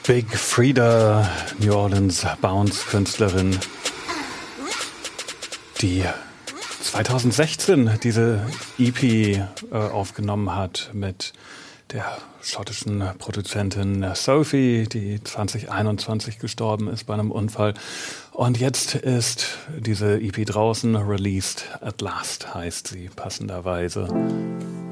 Big Frida, New Orleans Bounce-Künstlerin, die 2016 diese EP aufgenommen hat mit der schottischen Produzentin Sophie, die 2021 gestorben ist bei einem Unfall. Und jetzt ist diese EP draußen, Released at Last heißt sie passenderweise.